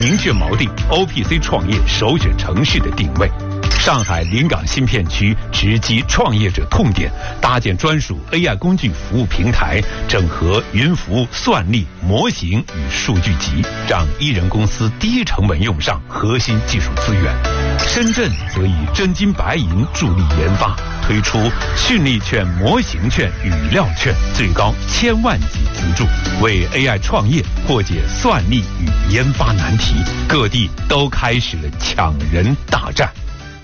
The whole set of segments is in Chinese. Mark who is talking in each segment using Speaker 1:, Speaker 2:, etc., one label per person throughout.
Speaker 1: 明确锚定 OPC 创业首选城市的定位。上海临港新片区直击创业者痛点，搭建专属 AI 工具服务平台，整合云服务、算力、模型与数据集，让艺人公司低成本用上核心技术资源。深圳则以真金白银助力研发，推出训练券、模型券、语料券，最高1000万级资助，为 AI 创业破解算力与研发难题。各地都开始了抢人大战。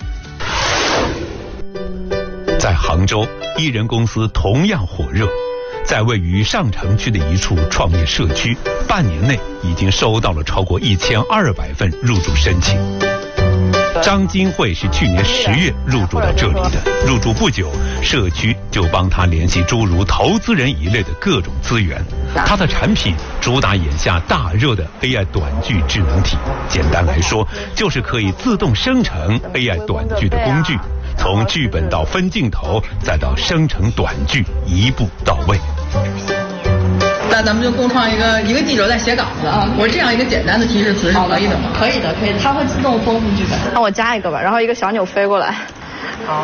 Speaker 1: 在杭州，艺人公司同样火热，在位于上城区的一处创业社区，半年内已经收到了超过1200份入驻申请。张金慧是去年10月入驻到这里的，入驻不久，社区就帮他联系诸如投资人一类的各种资源。他的产品主打眼下大热的 AI 短剧智能体，简单来说，就是可以自动生成 AI 短剧的工具，从剧本到分镜头，再到生成短剧，一步到位。
Speaker 2: 那咱们就共创一个记者在写稿子啊，我这样一个简单的提示词是可以的吗？
Speaker 3: 可以的，它会自动丰富剧本。
Speaker 4: 那我加一个吧，然后一个小钮飞过来。
Speaker 3: 好。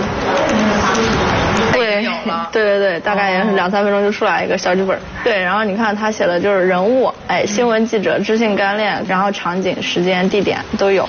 Speaker 4: 对，大概也是2-3分钟就出来一个小剧本。对，然后你看他写的就是人物，新闻记者、知性干练，然后场景、时间、地点都有。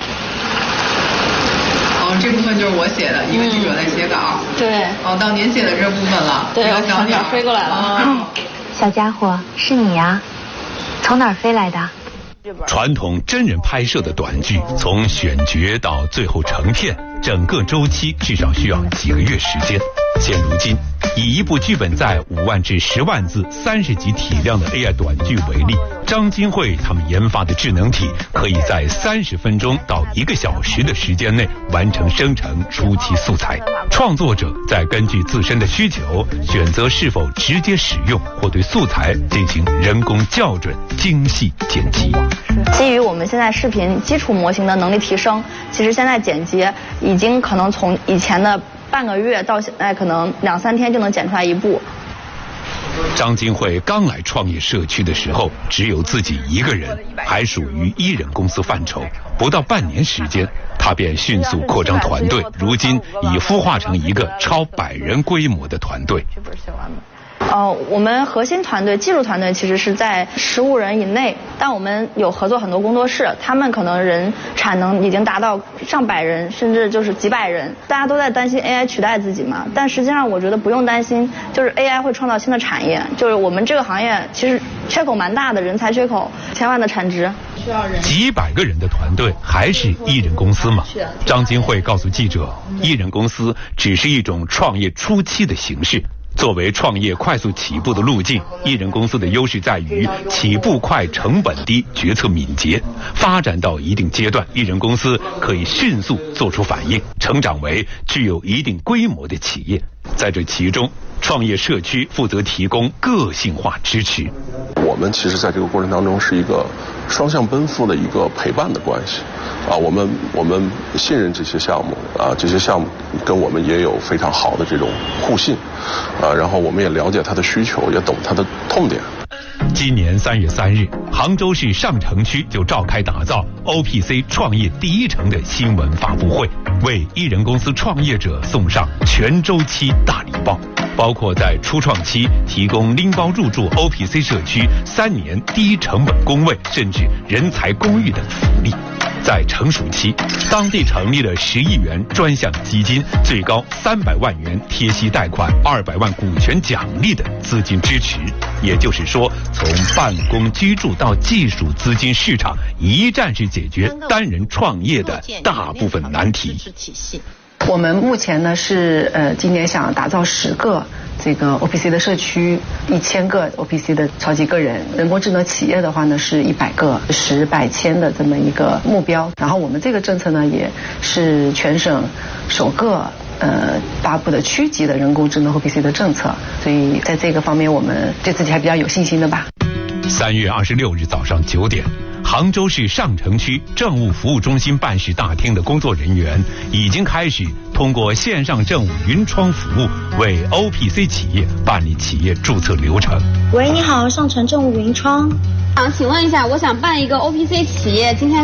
Speaker 2: 这部分就是我写的，一个记者在写稿。
Speaker 4: 对。
Speaker 2: 到您写的这部分了。
Speaker 4: 对，小鸟飞过来了。
Speaker 5: 小家伙，是你呀？从哪儿飞来的？
Speaker 1: 传统真人拍摄的短剧，从选角到最后成片，整个周期至少需要几个月时间。现如今，以一部剧本在5万至10万字、30集体量的 AI 短剧为例，张金慧他们研发的智能体可以在30分钟到1个小时的时间内完成生成初期素材。创作者再根据自身的需求，选择是否直接使用或对素材进行人工校准、精细剪辑。
Speaker 4: 基于我们现在视频基础模型的能力提升，其实现在剪辑已经可能从以前的半个月到现在可能2-3天就能剪出来一部。
Speaker 1: 张金慧刚来创业社区的时候，只有自己一个人，还属于艺人公司范畴。不到半年时间，他便迅速扩张团队，如今已孵化成一个超100人规模的团队。
Speaker 4: 我们核心团队、技术团队其实是在15人以内，但我们有合作很多工作室，他们可能人产能已经达到上百人，甚至就是几百人。大家都在担心 AI 取代自己嘛，但实际上我觉得不用担心，就是 AI 会创造新的产业，就是我们这个行业其实缺口蛮大的，人才缺口1000万的产值。
Speaker 1: 几百个人的团队还是艺人公司吗？张金慧告诉记者，艺人公司只是一种创业初期的形式。作为创业快速起步的路径，艺人公司的优势在于起步快、成本低、决策敏捷。发展到一定阶段，艺人公司可以迅速做出反应，成长为具有一定规模的企业。在这其中，创业社区负责提供个性化支持。
Speaker 6: 我们其实在这个过程当中是一个双向奔赴的一个陪伴的关系我们信任这些项目这些项目跟我们也有非常好的这种互信然后我们也了解他的需求，也懂他的痛点。
Speaker 1: 今年3月3日，杭州市上城区就召开打造 OPC 创业第1城的新闻发布会，为艺人公司创业者送上全周期大礼包，包括在初创期提供拎包入驻 OPC 社区3年低成本工位甚至人才公寓等福利。在成熟期，当地成立了10亿元专项基金，最高300万元贴息贷款、200万股权奖励的资金支持。也就是说，从办公居住到技术资金市场，一站式解决单人创业的大部分难题。
Speaker 3: 我们目前呢是今年想打造10个这个 OPC 的社区，1000个 OPC 的超级个人，人工智能企业的话呢是100个10百千的这么一个目标。然后我们这个政策呢也是全省首个发布的区级的人工智能 OPC 的政策，所以在这个方面我们对自己还比较有信心的吧。
Speaker 1: 3月26日早上9点。杭州市上城区政务服务中心办事大厅的工作人员已经开始通过线上政务云窗服务，为 OPC 企业办理企业注册流程。
Speaker 5: 喂，你好，上城政务云窗。
Speaker 7: 请问一下，我想办一个 OPC 企业，今天